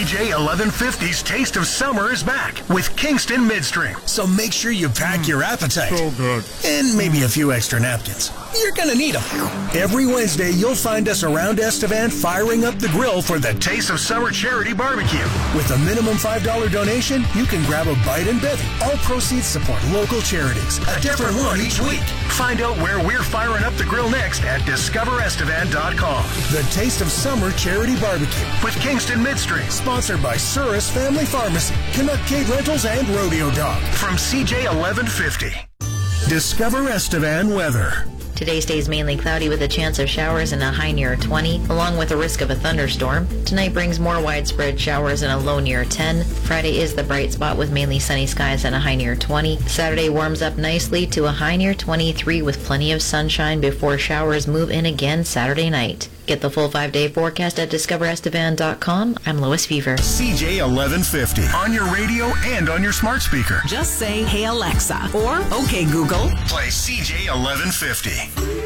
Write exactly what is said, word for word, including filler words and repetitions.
J eleven fifty's Taste of Summer is back with Kingston Midstream. So make sure you pack your appetite. So good. And maybe a few extra napkins. You're going to need them. Every Wednesday, you'll find us around Estevan firing up the grill for the Taste of Summer Charity Barbecue. With a minimum five dollars donation, you can grab a bite and bevy. All proceeds support local charities. A different one each week. Find out where we're firing up the grill next at discover estevan dot com. The Taste of Summer Charity Barbecue with Kingston Midstream. Sponsored by Surus Family Pharmacy, Canuck Cave Rentals, and Rodeo Dog. From C J eleven fifty. Discover Estevan weather. Today stays mainly cloudy with a chance of showers and a high near twenty, along with a risk of a thunderstorm. Tonight brings more widespread showers and a low near ten. Friday is the bright spot with mainly sunny skies and a high near twenty. Saturday warms up nicely to a high near twenty-three with plenty of sunshine before showers move in again Saturday night. Get the full five-day forecast at discover estevan dot com. I'm Lois Fever. C J eleven fifty. On your radio and on your smart speaker. Just say, hey Alexa, or okay Google. Play C J eleven fifty.